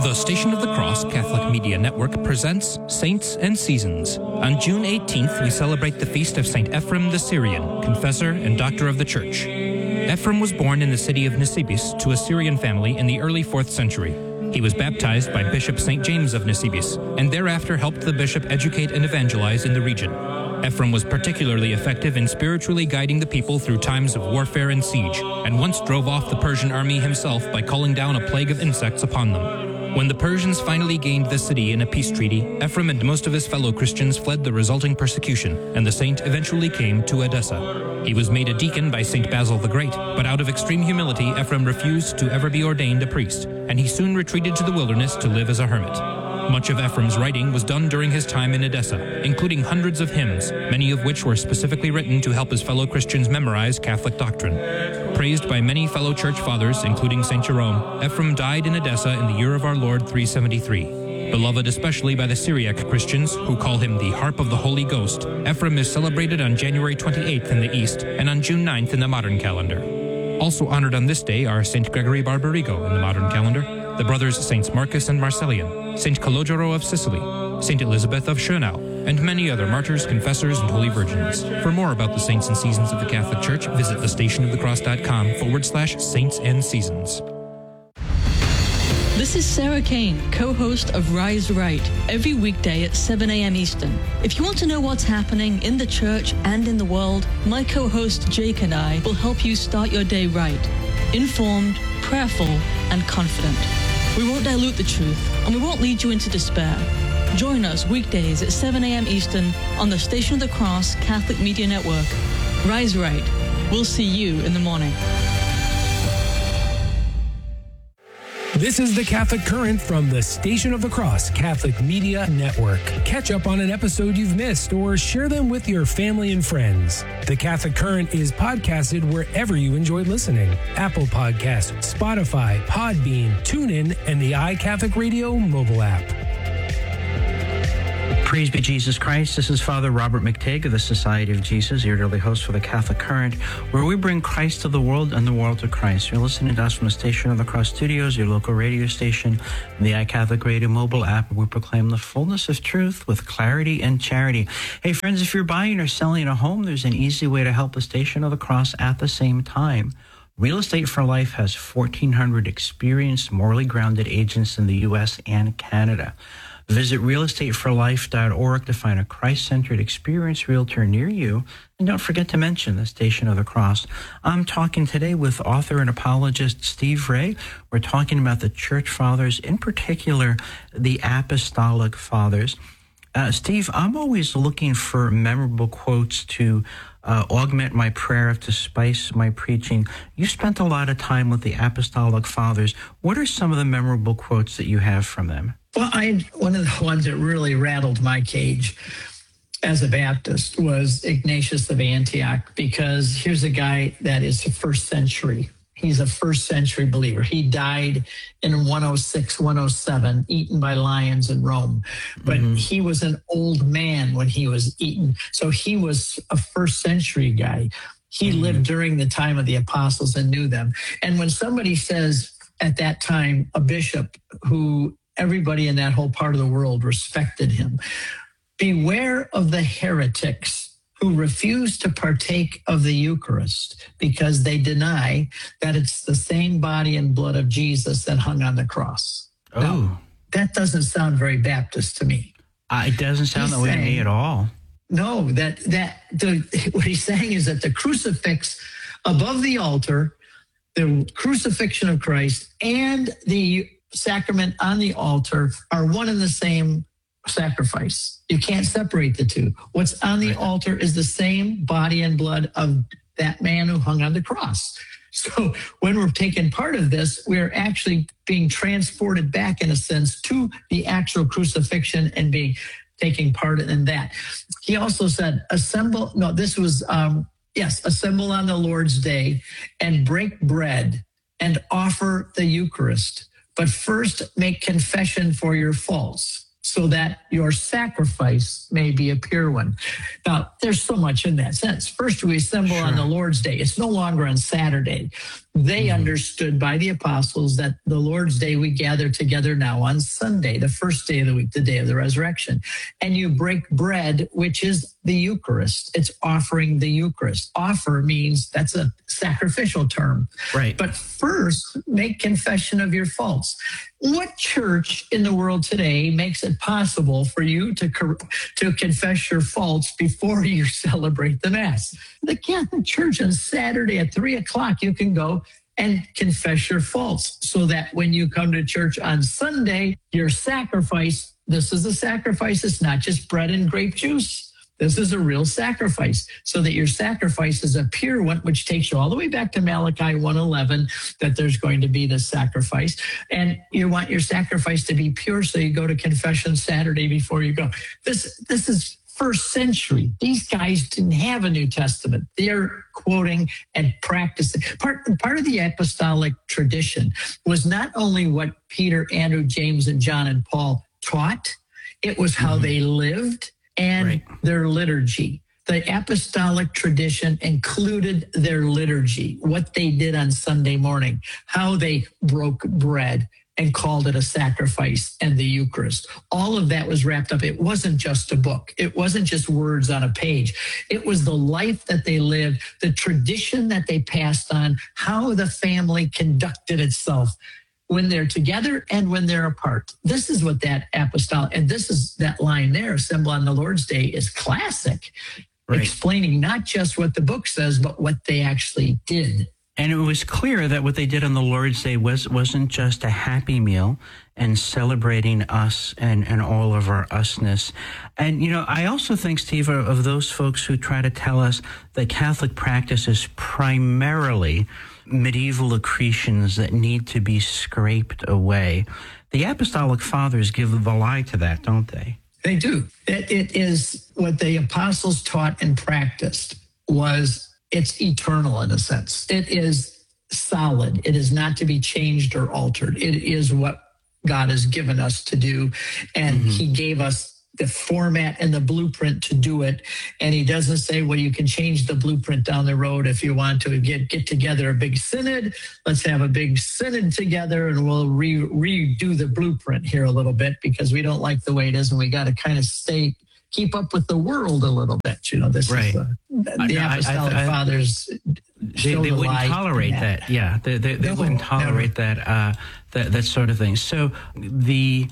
The Station of the Cross Catholic Media Network presents Saints and Seasons. On June 18th, we celebrate the feast of St. Ephrem the Syrian, confessor and doctor of the Church. Ephrem was born in the city of Nisibis to a Syrian family in the early 4th century. He was baptized by Bishop St. James of Nisibis, and thereafter helped the bishop educate and evangelize in the region. Ephrem was particularly effective in spiritually guiding the people through times of warfare and siege, and once drove off the Persian army himself by calling down a plague of insects upon them. When the Persians finally gained the city in a peace treaty, Ephrem and most of his fellow Christians fled the resulting persecution, and the saint eventually came to Edessa. He was made a deacon by St. Basil the Great, but out of extreme humility, Ephrem refused to ever be ordained a priest, and he soon retreated to the wilderness to live as a hermit. Much of Ephrem's writing was done during his time in Edessa, including hundreds of hymns, many of which were specifically written to help his fellow Christians memorize Catholic doctrine. Praised by many fellow church fathers, including St. Jerome, Ephrem died in Edessa in the year of our Lord 373. Beloved especially by the Syriac Christians, who call him the Harp of the Holy Ghost, Ephrem is celebrated on January 28th in the East and on June 9th in the modern calendar. Also honored on this day are St. Gregory Barbarigo in the modern calendar, the brothers Saints Marcus and Marcellian, St. Calogero of Sicily, St. Elizabeth of Schönau, and many other martyrs, confessors, and holy virgins. For more about the saints and seasons of the Catholic Church, visit thestationofthecross.com/saints and seasons. This is Sarah Kane, co-host of Rise Right, every weekday at 7 a.m. Eastern. If you want to know what's happening in the church and in the world, my co-host Jake and I will help you start your day right, informed, prayerful, and confident. We won't dilute the truth, and we won't lead you into despair. Join us weekdays at 7 a.m. Eastern on the Station of the Cross Catholic Media Network. Rise Right. We'll see you in the morning. This is the Catholic Current from the Station of the Cross Catholic Media Network. Catch up on an episode you've missed or share them with your family and friends. The Catholic Current is podcasted wherever you enjoy listening. Apple Podcasts, Spotify, Podbean, TuneIn, and the iCatholic Radio mobile app. Praise be Jesus Christ. This is Father Robert McTague of the Society of Jesus, your daily host for the Catholic Current, where we bring Christ to the world and the world to Christ. You're listening to us from the Station of the Cross Studios, your local radio station, and the iCatholic Radio mobile app, where we proclaim the fullness of truth with clarity and charity. Hey, friends, if you're buying or selling a home, there's an easy way to help the Station of the Cross at the same time. Real Estate for Life has 1,400 experienced, morally grounded agents in the U.S. and Canada. Visit realestateforlife.org to find a Christ-centered, experienced realtor near you. And don't forget to mention the Station of the Cross. I'm talking today with author and apologist Steve Ray. We're talking about the Church Fathers, in particular, the Apostolic Fathers. Steve, I'm always looking for memorable quotes to augment my prayer, to spice my preaching. You spent a lot of time with the Apostolic Fathers. What are some of the memorable quotes that you have from them? Well, one of the ones that really rattled my cage as a Baptist was Ignatius of Antioch, because here's a guy that is the first century. He's a first century believer. He died in 106, 107, eaten by lions in Rome. But he was an old man when he was eaten. So he was a first century guy. He lived during the time of the apostles and knew them. And when somebody says at that time, a bishop who everybody in that whole part of the world respected him, beware of the heretics who refuse to partake of the Eucharist because they deny that it's the same body and blood of Jesus that hung on the cross. Oh. Now, that doesn't sound very Baptist to me. It doesn't sound that way to me at all. No, what he's saying is that the crucifix above the altar, the crucifixion of Christ, and the sacrament on the altar are one and the same sacrifice. You can't separate the two. What's on the altar is the same body and blood of that man who hung on the cross. So when we're taking part of this, we're actually being transported back, in a sense, to the actual crucifixion and taking part in that. He also said, assemble on the Lord's day and break bread and offer the Eucharist. But first make confession for your faults. so that your sacrifice may be a pure one. Now, there's so much in that sense. First, we assemble on the Lord's Day. It's no longer on Saturday. They understood by the apostles that the Lord's Day we gather together now on Sunday, the first day of the week, the day of the resurrection. And you break bread, which is the Eucharist. It's offering the Eucharist. Offer means that's a sacrificial term. Right. But first, make confession of your faults. What church in the world today makes it possible for you to confess your faults before you celebrate the Mass? The Catholic Church on Saturday at 3:00, you can go and confess your faults so that when you come to church on Sunday, your sacrifice, this is a sacrifice. It's not just bread and grape juice. This is a real sacrifice, so that your sacrifice is a pure one, which takes you all the way back to Malachi 1:11, that there's going to be this sacrifice. And you want your sacrifice to be pure, so you go to confession Saturday before you go. This is first century. These guys didn't have a New Testament. They're quoting and practicing. Part of the apostolic tradition was not only what Peter, Andrew, James, and John and Paul taught, it was how they lived and their liturgy. The apostolic tradition included their liturgy, what they did on Sunday morning, how they broke bread and called it a sacrifice and the Eucharist. All of that was wrapped up. It wasn't just a book. It wasn't just words on a page. It was the life that they lived, the tradition that they passed on, how the family conducted itself when they're together and when they're apart. This is what that apostolic, and this is that line there, assemble on the Lord's Day, is classic, explaining not just what the book says, but what they actually did. And it was clear that what they did on the Lord's Day wasn't just a happy meal and celebrating us and all of our usness. And, I also think, Steve, of those folks who try to tell us that Catholic practice is primarily medieval accretions that need to be scraped away. The Apostolic Fathers give the lie to that, don't they? They do. It is what the apostles taught and practiced it's eternal in a sense. It is solid. It is not to be changed or altered. It is what God has given us to do. And he gave us the format and the blueprint to do it. And he doesn't say, well, you can change the blueprint down the road if you want to get together a big synod. Let's have a big synod together and we'll redo the blueprint here a little bit because we don't like the way it is. And we got to kind of keep up with the world a little bit. This is the Apostolic Fathers. They wouldn't tolerate that. Yeah, they wouldn't tolerate that sort of thing. So the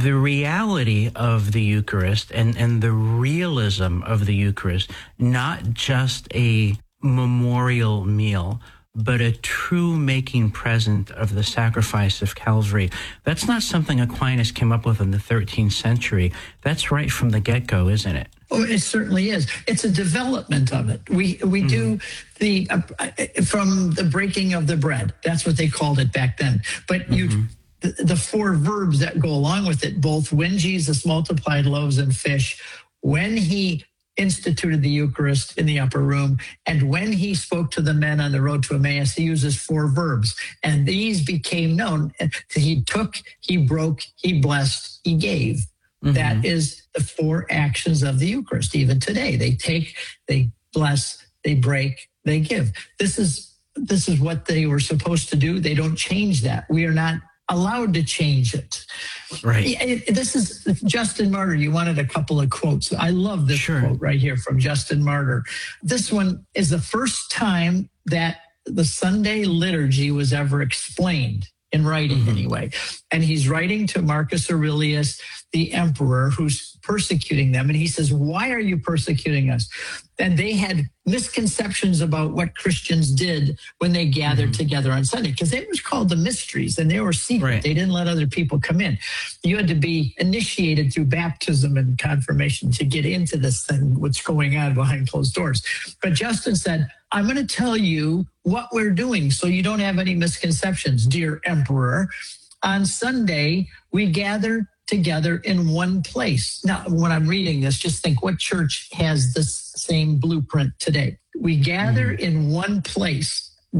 reality of the Eucharist and the realism of the Eucharist, not just a memorial meal, but a true making present of the sacrifice of Calvary. That's not something Aquinas came up with in the 13th century. That's right from the get-go, isn't it? Oh, it certainly is. It's a development of it. We do from the breaking of the bread. That's what they called it back then. But the four verbs that go along with it, both when Jesus multiplied loaves and fish, when he instituted the Eucharist in the upper room, and when he spoke to the men on the road to Emmaus, he uses four verbs. And these became known. He took, he broke, he blessed, he gave. That is the four actions of the Eucharist. Even today, they take, they bless, they break, they give. This is what they were supposed to do. They don't change that. We are not allowed to change it. Right. This is Justin Martyr. You wanted a couple of quotes. I love this quote right here from Justin Martyr. This one is the first time that the Sunday liturgy was ever explained in writing anyway. And he's writing to Marcus Aurelius, the emperor, who's persecuting them. And he says, why are you persecuting us? And they had misconceptions about what Christians did when they gathered together on Sunday, because it was called the mysteries and they were secret. Right. They didn't let other people come in. You had to be initiated through baptism and confirmation to get into this thing, what's going on behind closed doors. But Justin said, I'm going to tell you what we're doing so you don't have any misconceptions, dear emperor. On Sunday, we gather together in one place. Now, when I'm reading this, just think, what church has this same blueprint today? We gather in one place, not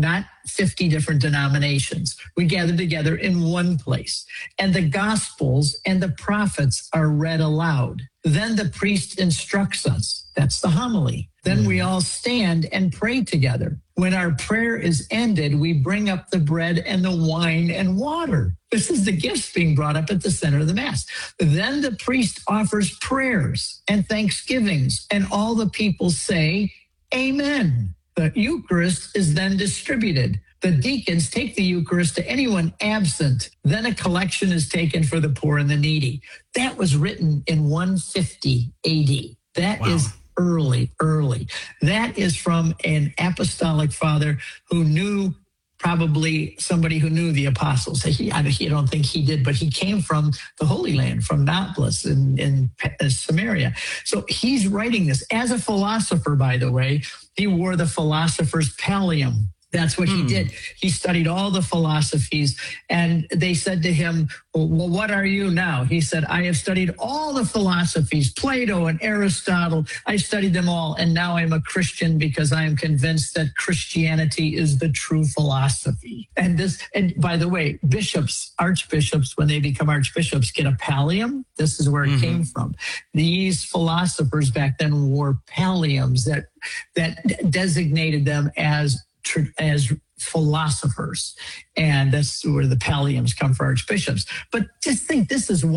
50 different denominations. We gather together in one place, and the Gospels and the prophets are read aloud. Then the priest instructs us. That's the homily. Then we all stand and pray together. When our prayer is ended, we bring up the bread and the wine and water. This is the gifts being brought up at the center of the Mass. Then the priest offers prayers and thanksgivings, and all the people say, Amen. The Eucharist is then distributed. The deacons take the Eucharist to anyone absent. Then a collection is taken for the poor and the needy. That was written in 150 AD. That is early. That is from an apostolic father who knew, probably somebody who knew the apostles. I don't think he did, but he came from the Holy Land, from Nablus in Samaria. So he's writing this. As a philosopher, by the way, he wore the philosopher's pallium. That's what he did. He studied all the philosophies, and they said to him, well, what are you now? He said, I have studied all the philosophies, Plato and Aristotle. I studied them all, and now I'm a Christian because I am convinced that Christianity is the true philosophy. And by the way, bishops, archbishops, when they become archbishops, get a pallium. This is where it came from. These philosophers back then wore palliums that designated them as philosophers, and that's where the palliums come for archbishops. But just think, this is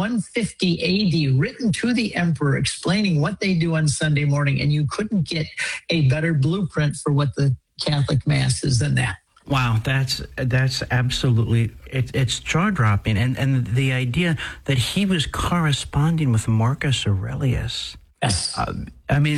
150 AD, written to the emperor, explaining what they do on Sunday morning, and you couldn't get a better blueprint for what the Catholic Mass is than that. Wow, that's absolutely, it's jaw-dropping, and the idea that he was corresponding with Marcus Aurelius. Yes, I mean,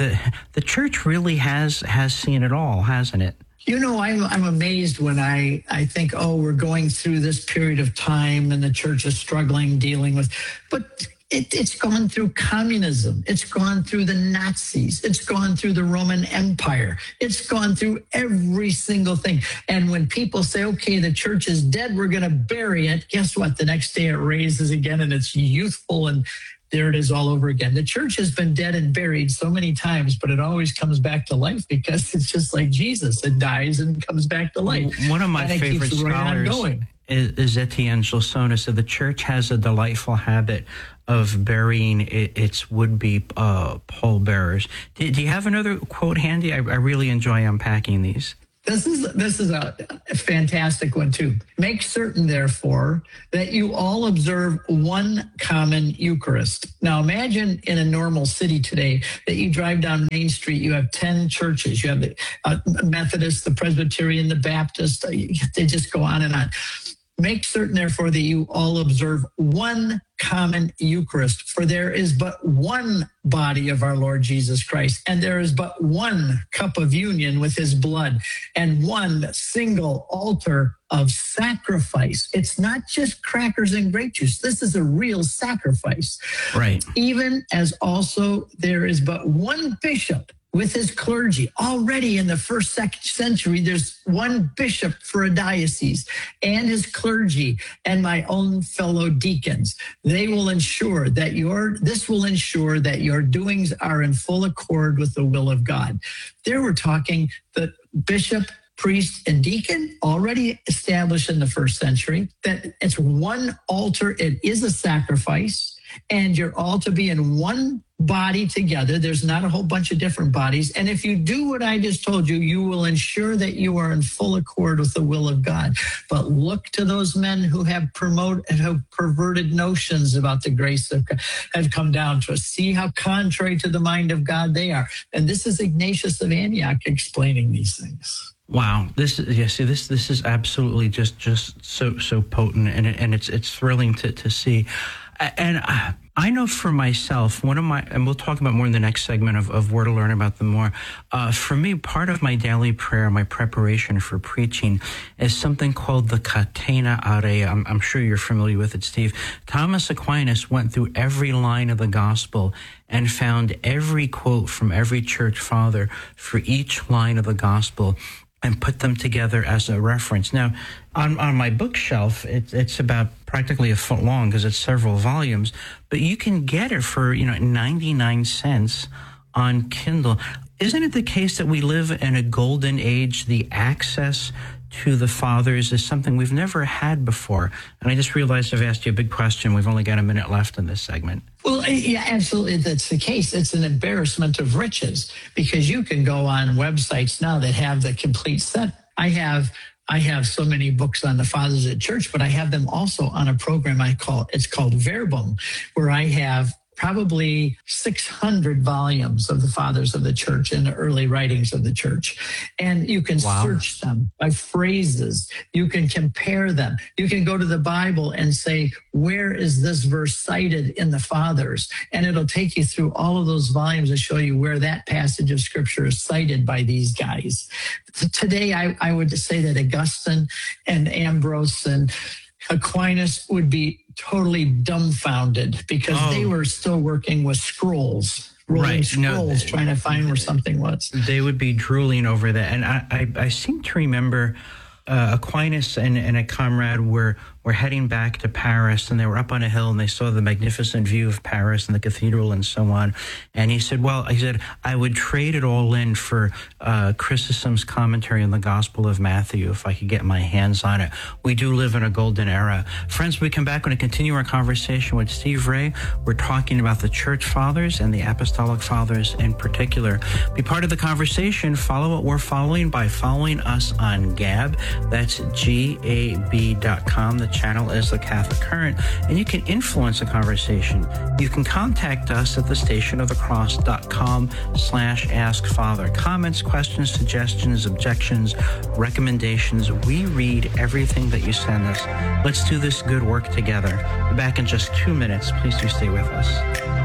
the church really has seen it all, hasn't it? You know, I'm amazed when I think, we're going through this period of time and the church is struggling, dealing with, but it's gone through communism. It's gone through the Nazis. It's gone through the Roman Empire. It's gone through every single thing. And when people say, okay, the church is dead, we're going to bury it, guess what? The next day it raises again, and it's youthful, and there it is all over again. The church has been dead and buried so many times, but it always comes back to life because it's just like Jesus. It dies and comes back to life. One of my favorite scholars is Etienne Gilson. So the church has a delightful habit of burying its would-be pallbearers. Do you have another quote handy? I really enjoy unpacking these. This is a fantastic one, too. Make certain, therefore, that you all observe one common Eucharist. Now, imagine in a normal city today that you drive down Main Street, you have 10 churches. You have the Methodist, the Presbyterian, the Baptist. They just go on and on. Make certain, therefore, that you all observe one common Eucharist, for there is but one body of our Lord Jesus Christ, and there is but one cup of union with his blood, and one single altar of sacrifice. It's not just crackers and grape juice. This is a real sacrifice. Right. Even as also there is but one bishop with his clergy. Already in the first century, there's one bishop for a diocese and his clergy and my own fellow deacons. They will ensure that this will ensure that your doings are in full accord with the will of God. There we're talking the bishop, priest, and deacon, already established in the first century, that it's one altar. It is a sacrifice, and you're all to be in one body together. There's not a whole bunch of different bodies. And if you do what I just told you, you will ensure that you are in full accord with the will of God. But look to those men who have perverted notions about the grace of God, have come down to us. See how contrary to the mind of God they are. And this is Ignatius of Antioch explaining these things. Wow, this is absolutely just so potent, and it's thrilling to see. And I know for myself, and we'll talk about more in the next segment of where to learn about them more. For me, part of my daily prayer, my preparation for preaching, is something called the Catena Aurea. I'm sure you're familiar with it, Steve. Thomas Aquinas went through every line of the gospel and found every quote from every church father for each line of the gospel and put them together as a reference. Now, on my bookshelf, it's about practically a foot long because it's several volumes, but you can get it for 99 cents on Kindle. Isn't it the case that we live in a golden age? The access to the fathers is something we've never had before. And I just realized I've asked you a big question. We've only got a minute left in this segment. Well, yeah, absolutely. That's the case. It's an embarrassment of riches because you can go on websites now that have the complete set. I have so many books on the fathers of the church, but I have them also on a program it's called Verbum, where I have probably 600 volumes of the fathers of the church and the early writings of the church. And you can search them by phrases. You can compare them. You can go to the Bible and say, where is this verse cited in the fathers? And it'll take you through all of those volumes and show you where that passage of scripture is cited by these guys. Today, I would say that Augustine and Ambrose and Aquinas would be totally dumbfounded because they were still working with scrolls, rolling scrolls, trying to find where something was. They would be drooling over that. And I seem to remember Aquinas and a comrade were heading back to Paris, and they were up on a hill, and they saw the magnificent view of Paris and the cathedral and so on. And he said, I would trade it all in for Chrysostom's commentary on the Gospel of Matthew if I could get my hands on it. We do live in a golden era. Friends, when we come back, we're going to continue our conversation with Steve Ray. We're talking about the Church Fathers and the Apostolic Fathers in particular. Be part of the conversation. Follow what we're following by following us on Gab. That's GAB.com. The channel is The Catholic Current, and you can influence the conversation. You can contact us at thestationofthecross.com/askfather. Comments, questions, suggestions, objections, recommendations. We read everything that you send us. Let's do this good work together. We're back in just 2 minutes. Please do stay with us.